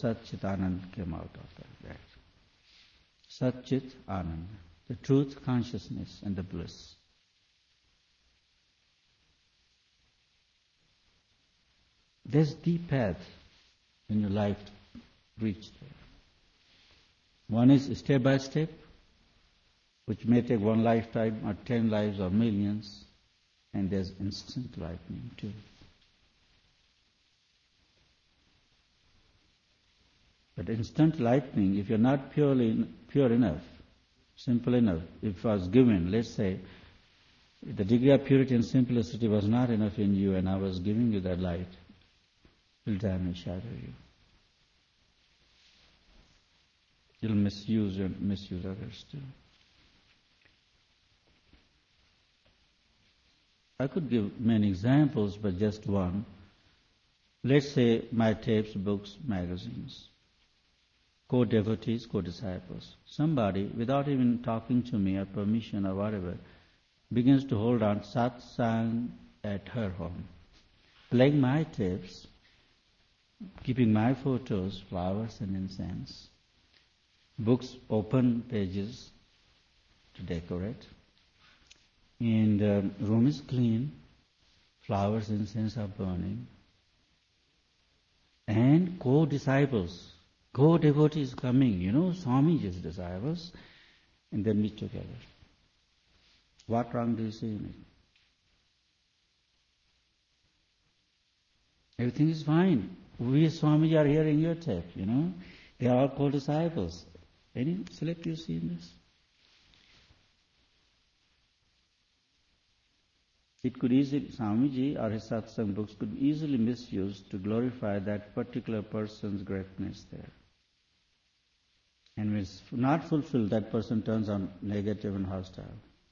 Sat Chit Anand came out of that. Sat Chit Anand, the truth, consciousness, and the bliss. There's the path in your life to reach there. One is step by step, which may take one lifetime or 10 lives or millions, and there's instant lightning too. But instant lightning, if you're not pure enough, simple enough, if I was given, let's say, the degree of purity and simplicity was not enough in you and I was giving you that light, it will damage, shatter you. You'll misuse others too. I could give many examples, but just one. Let's say my tapes, books, magazines. Co-devotees, co-disciples. Somebody, without even talking to me or permission or whatever, begins to hold on satsang at her home, playing my tapes, keeping my photos, flowers and incense, books, open pages to decorate, and room is clean, flowers, incense are burning, and co-disciples, co-devotees coming, Swamiji's disciples, and then meet together. What wrong do you see in it? Everything is fine. We Swamiji are hearing your tape, They are all co-disciples. Any slip you see in this? It could easily, Swamiji or his satsang books could be easily misused to glorify that particular person's greatness there. And when it's not fulfilled, that person turns on negative and hostile.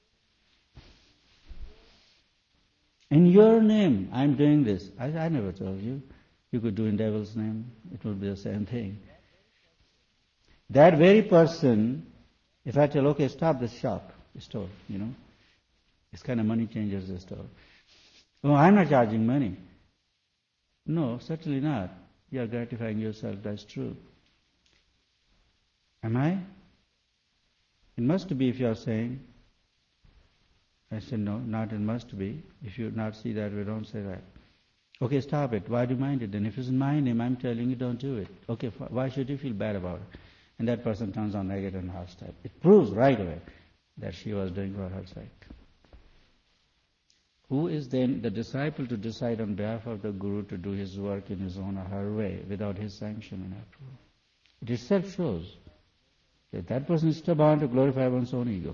In your name, I'm doing this. I never told you. You could do in devil's name. It would be the same thing. That very person, if I tell, okay, stop this store, it's kind of money changers, the store. Oh, I'm not charging money. No, certainly not. You are gratifying yourself, that's true. Am I? It must be if you are saying. I said, no, not it must be. If you not see that, we don't say that. Okay, stop it. Why do you mind it then? If it's in my name, I'm telling you, don't do it. Okay, why should you feel bad about it? And that person turns on negative and hostile. It proves right away that she was doing for her sake. Who is then the disciple to decide on behalf of the Guru to do his work in his own or her way without his sanction and approval? It itself shows that that person is still bound to glorify one's own ego.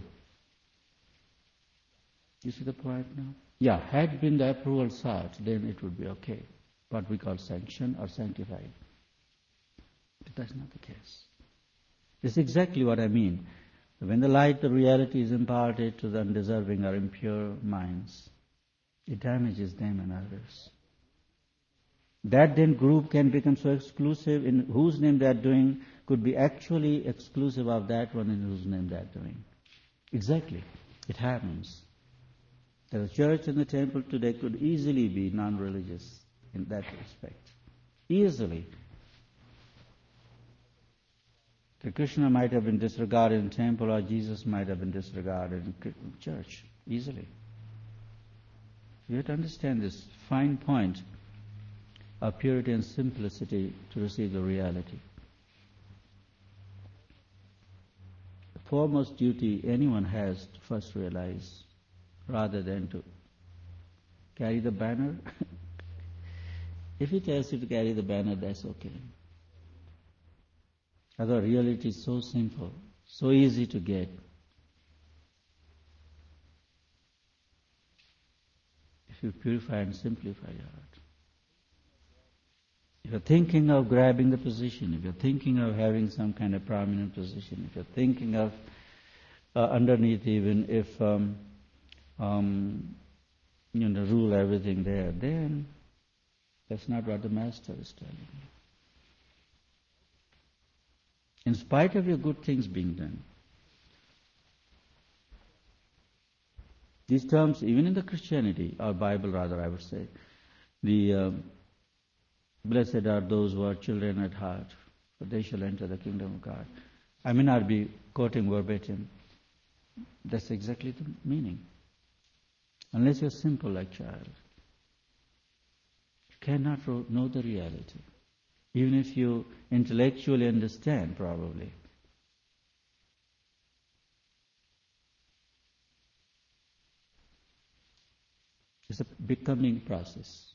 You see the point now? Yeah, had been the approval sought, then it would be okay. What we call sanction or sanctified. But that's not the case. This is exactly what I mean. When the light, the reality is imparted to the undeserving or impure minds, it damages them and others. That then group can become so exclusive in whose name they are doing could be actually exclusive of that one in whose name they are doing. Exactly. It happens. The church and the temple today could easily be non-religious in that respect. Easily. The Krishna might have been disregarded in temple or Jesus might have been disregarded in church. Easily. You have to understand this fine point of purity and simplicity to receive the reality. The foremost duty anyone has to first realize, rather than to carry the banner. If he tells you to carry the banner, that's okay. Although reality is so simple, so easy to get. If you purify and simplify your heart. If you're thinking of grabbing the position, if you're thinking of having some kind of prominent position, if you're thinking of underneath even if rule everything there, then that's not what the Master is telling you. In spite of your good things being done. These terms, even in the Christianity, or Bible rather, I would say, the blessed are those who are children at heart, for they shall enter the kingdom of God. I may not be quoting verbatim. That's exactly the meaning. Unless you're simple like child, you cannot know the reality. Even if you intellectually understand, probably. It's a becoming process.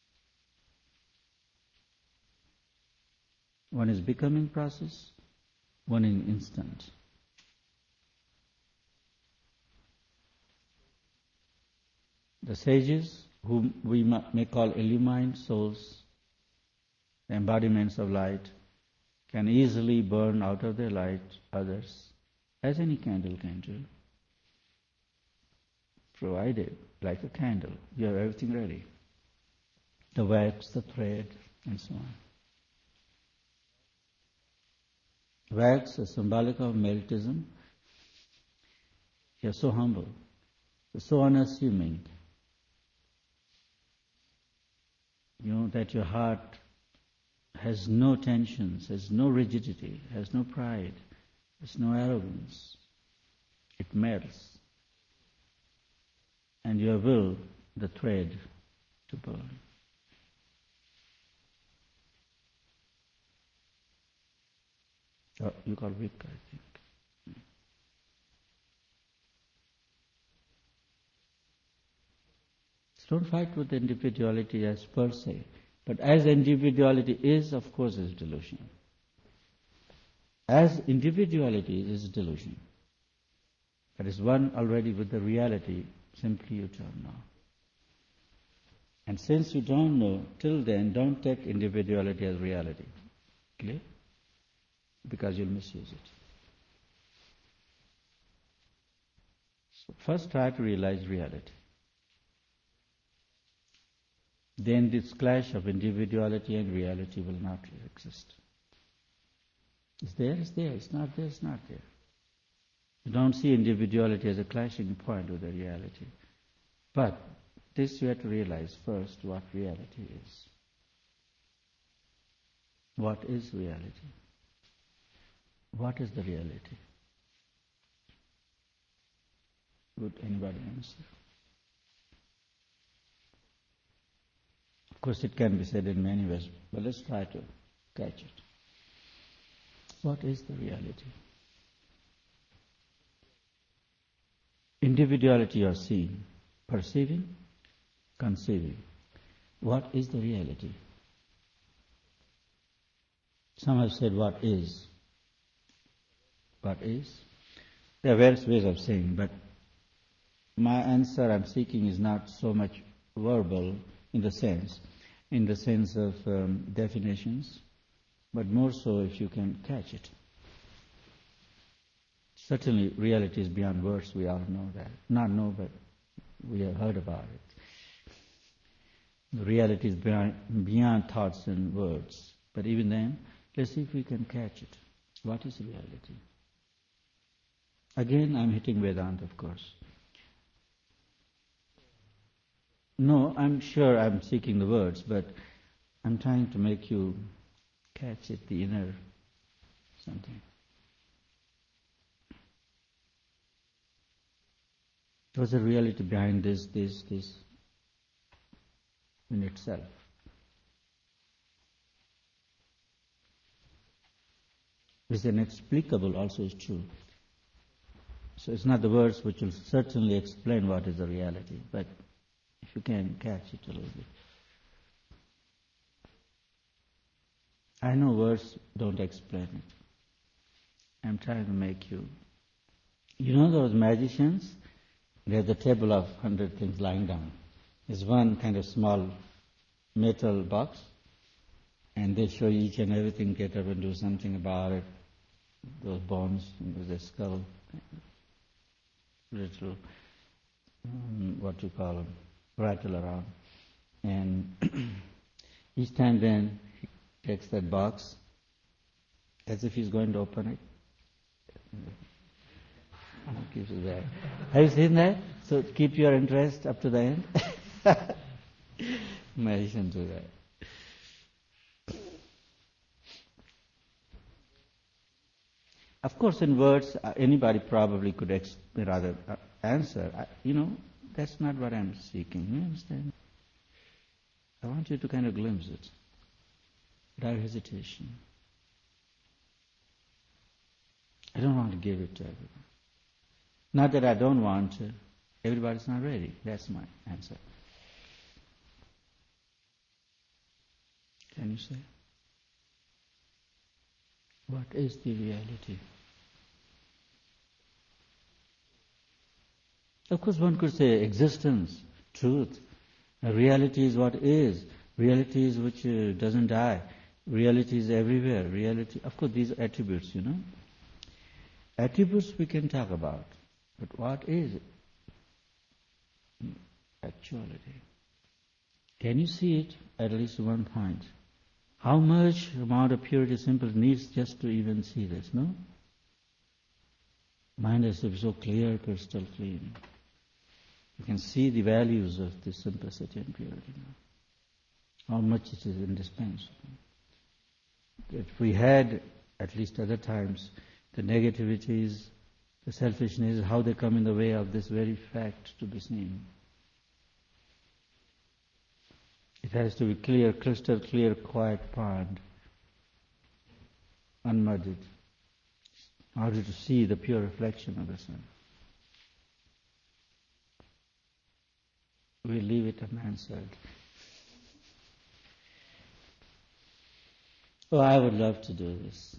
One is becoming process, one is instant. The sages, whom we may call illumined souls, the embodiments of light, can easily burn out of their light others, as any candle can do. Provided, like a candle, you have everything ready. The wax, the thread, and so on. Wax is symbolic of meritism. You're so humble, you're so unassuming. You know that your heart has no tensions, has no rigidity, has no pride, has no arrogance. It melts. And your will, the thread to burn. You call wick, I think. So don't fight with individuality as per se. But as individuality is, of course, is delusion. As individuality is delusion. That is one already with the reality, simply you don't know. And since you don't know, till then, don't take individuality as reality. Clear? Because you'll misuse it. So first try to realize reality. Then this clash of individuality and reality will not exist. It's there, it's there. It's not there, it's not there. You don't see individuality as a clashing point with the reality. But this you have to realize first what reality is. What is reality? What is the reality? Would anybody answer? Of course, it can be said in many ways, but let's try to catch it. What is the reality? Individuality you are seeing, perceiving, conceiving. What is the reality? Some have said, what is? What is? There are various ways of saying, but my answer I'm seeking is not so much verbal in the sense of definitions, but more so if you can catch it. Certainly reality is beyond words, we all know that. Not know, but we have heard about it. The reality is beyond thoughts and words. But even then, let's see if we can catch it. What is reality? Again, I'm hitting Vedanta, of course. No, I'm sure I'm seeking the words, but I'm trying to make you catch it, the inner something. What's the reality behind this in itself? This inexplicable also is true. So it's not the words which will certainly explain what is the reality, but if you can catch it a little bit. I know words don't explain it. I'm trying to make you. You know those magicians? They have the table of 100 things lying down. There's one kind of small metal box, and they show you each and everything, get up and do something about it. Those bones, there's a skull, little, what you call them, rattle around. And each time then he takes that box as if he's going to open it. Keeps it there. Have you seen that? So keep your interest up to the end. Magicians do that. Of course, in words, anybody probably could answer. That's not what I'm seeking. You understand? I want you to kind of glimpse it without hesitation. I don't want to give it to everyone. Not that I don't want to. Everybody's not ready. That's my answer. Can you say? What is the reality? Of course, one could say existence, truth. Reality is what is. Reality is which doesn't die. Reality is everywhere. Reality, of course, these are attributes, Attributes we can talk about. But what is it? Actuality. Can you see it at least one point? How much amount of purity simple needs just to even see this, no? Mind has to be so clear, crystal clean. You can see the values of this simplicity and purity now. How much it is indispensable. If we had, at least other times, the negativities, the selfishness, how they come in the way of this very fact to be seen. It has to be clear, crystal clear, quiet pond, unmuddied, in order to see the pure reflection of the sun. We leave it unanswered. Oh, I would love to do this.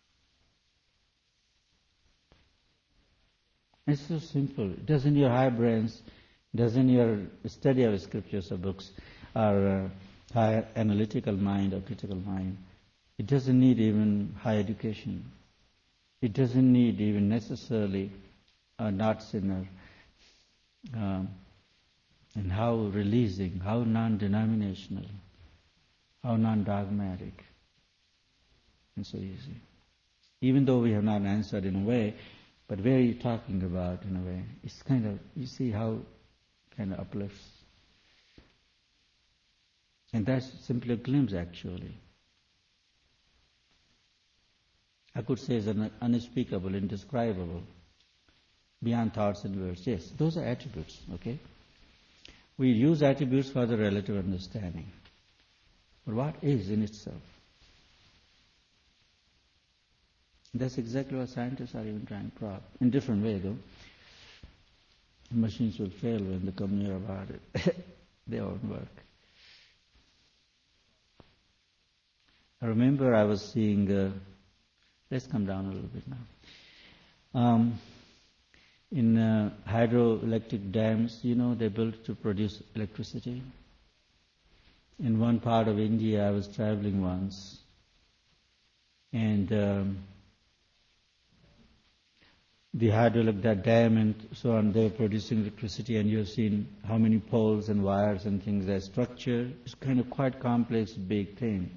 It's so simple. Doesn't your high brains, doesn't your study of scriptures or books, or high analytical mind or critical mind, it doesn't need even high education. It doesn't need even necessarily a not sinner. And how releasing, how non-denominational, how non-dogmatic, and so easy. Even though we have not answered in a way, but where are you talking about in a way? It's kind of, you see how kind of uplifts. And that's simply a glimpse actually. I could say it's unspeakable, indescribable, beyond thoughts and words. Yes, those are attributes, okay? We use attributes for the relative understanding. But what is in itself? That's exactly what scientists are even trying to prove. In different way though. Machines will fail when they come near about it. They won't work. I remember I was seeing, let's come down a little bit now. In hydroelectric dams, they built to produce electricity. In one part of India, I was traveling once, and the hydroelectric dam and so on, they were producing electricity, and you've seen how many poles and wires and things, their structure is kind of quite complex, big thing.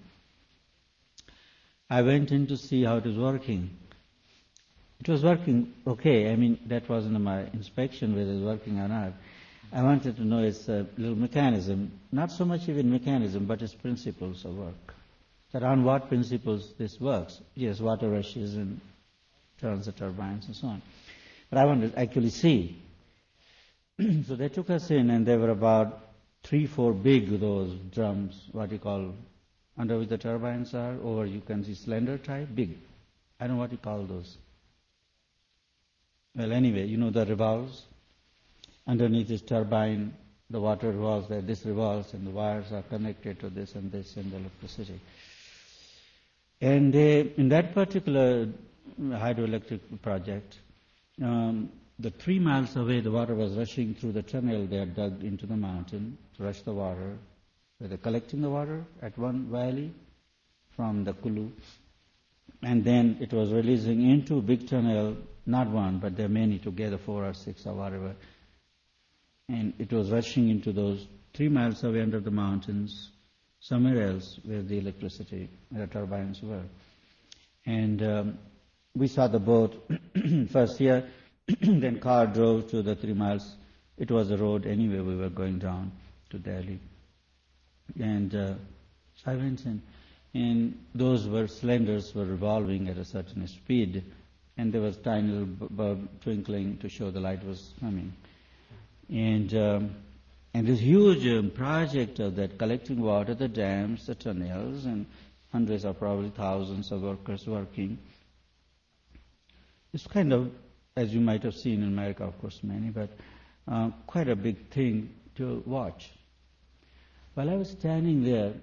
I went in to see how it was working. It was working okay. I mean, that wasn't my inspection whether it was working or not. I wanted to know its little mechanism, not so much even mechanism, but its principles of work. That on what principles this works. Yes, water rushes and turns the turbines and so on. But I wanted to actually see. So they took us in, and there were about 3-4 big those drums, what you call, under which the turbines are, or you can see slender type, big. I don't know what you call those. Well, anyway, the revolves. Underneath this turbine, the water revolves there, this revolves, and the wires are connected to this and the electricity. And in that particular hydroelectric project, the 3 miles away, the water was rushing through the tunnel they had dug into the mountain to rush the water. So they're collecting the water at one valley from the Kulu, and then it was releasing into a big tunnel, not one, but there are many together, 4 or 6 or whatever. And it was rushing into those 3 miles away under the mountains, somewhere else where the electricity, the turbines were. And we saw the boat first here, then car drove to the 3 miles. It was a road anyway, we were going down to Delhi. And so I went in, and those cylinders were revolving at a certain speed, and there was tiny little bulb twinkling to show the light was coming. And this huge project of that, collecting water, the dams, the tunnels, and hundreds or probably thousands of workers working. It's kind of, as you might have seen in America, of course, many, but quite a big thing to watch. While I was standing there,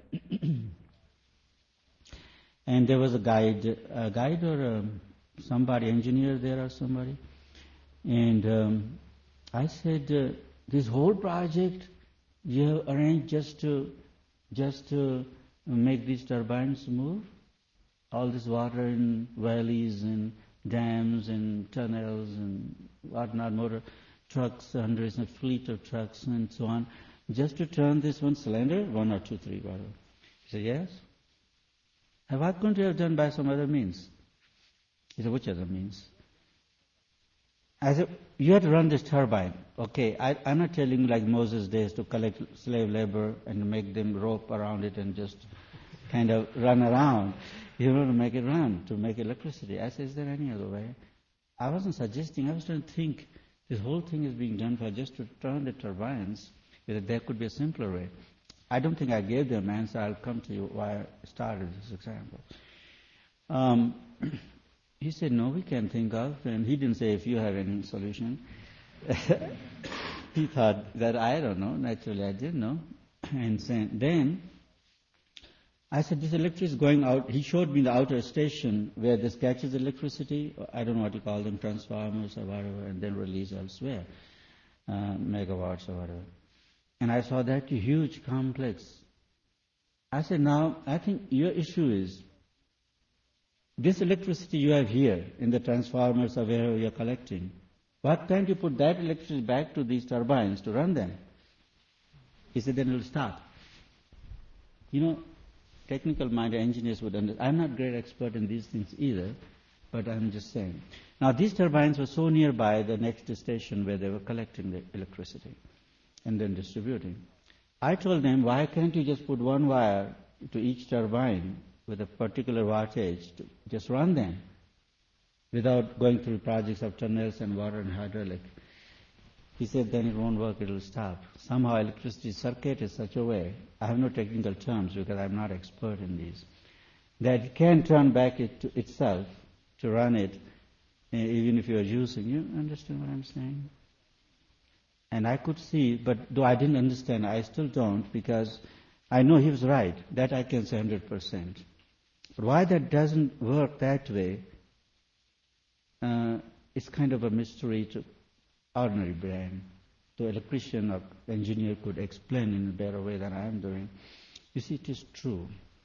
and there was a guide or somebody, engineer there or somebody, and I said, this whole project you have arranged just to make these turbines move? All this water in valleys and dams and tunnels and whatnot, motor trucks, hundreds of fleet of trucks and so on, just to turn this one cylinder, 1 or 2, 3, whatever. He said, yes. And why couldn't you have done by some other means? He said, which other means? I said, you have to run this turbine. Okay, I'm not telling you like Moses' days to collect slave labor and make them rope around it and just kind of run around. You know, to make it run, to make electricity. I said, is there any other way? I wasn't suggesting, I was trying to think, this whole thing is being done for just to turn the turbines, whether there could be a simpler way. I don't think I gave them an answer. I'll come to you why I started this example. He said, no, we can't think of, and he didn't say if you have any solution. He thought that I don't know. Naturally, I didn't know. And then I said, this electricity is going out. He showed me the outer station where this catches electricity. I don't know what you call them, transformers or whatever, and then release elsewhere, megawatts or whatever. And I saw that huge complex. I said, now, I think your issue is, this electricity you have here in the transformers or wherever you're collecting, why can't you put that electricity back to these turbines to run them? He said, then it'll stop. You know, technical-minded engineers would understand. I'm not a great expert in these things either, but I'm just saying. Now, these turbines were so nearby the next station where they were collecting the electricity and then distributing. I told them, why can't you just put one wire to each turbine with a particular wattage to just run them without going through projects of tunnels and water and hydraulic? He said, then it won't work, it will stop. Somehow electricity circuit is such a way, I have no technical terms because I'm not expert in these, that it can turn back itself to run it, even if you are using. You understand what I'm saying? And I could see, but though I didn't understand, I still don't, because I know he was right. That I can say 100%. But why that doesn't work that way, it's kind of a mystery to ordinary brain. The electrician or engineer could explain in a better way than I am doing. You see, it is true.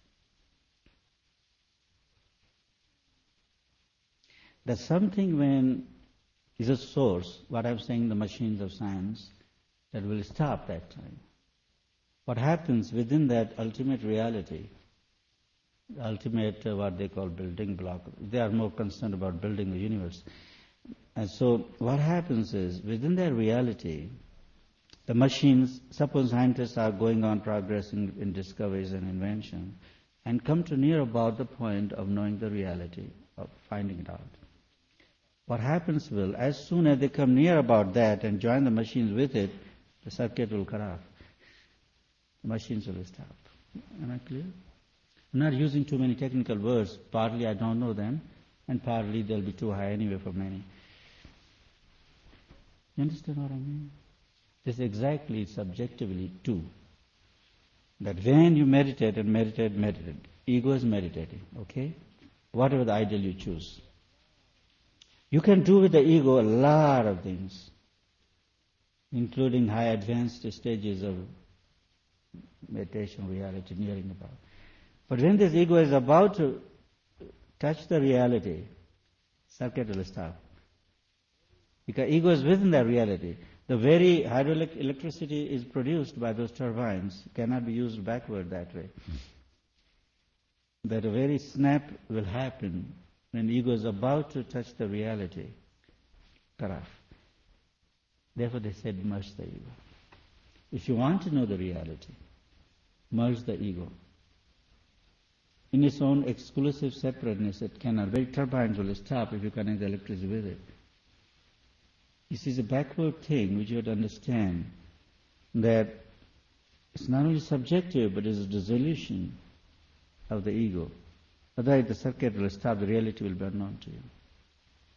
That something when is a source, what I'm saying, the machines of science, that will stop that time. What happens within that ultimate reality, ultimate what they call building block, they are more concerned about building the universe. And so what happens is, within their reality, the machines, suppose scientists are going on progressing in discoveries and invention, and come to near about the point of knowing the reality, of finding it out. What happens will, as soon as they come near about that and join the machines with it, the circuit will cut off. The machines will stop. Am I clear? I'm not using too many technical words. Partly I don't know them, and partly they'll be too high anyway for many. You understand what I mean? This exactly subjectively too. That when you meditate and meditate, ego is meditating, okay? Whatever the ideal you choose. You can do with the ego a lot of things, including high advanced stages of meditation, reality, nearing about. But when this ego is about to touch the reality, circuit will stop. Because ego is within that reality. The very hydraulic electricity is produced by those turbines, cannot be used backward that way. That a very snap will happen when ego is about to touch the reality, cut off. Therefore they said, merge the ego. If you want to know the reality, merge the ego. in its own exclusive separateness, it cannot. Very turbines will stop if you connect the electricity with it. This is a backward thing which you have to understand, that it's not only subjective, but it's a dissolution of the ego. Otherwise the circuit will stop, the reality will be unknown to you.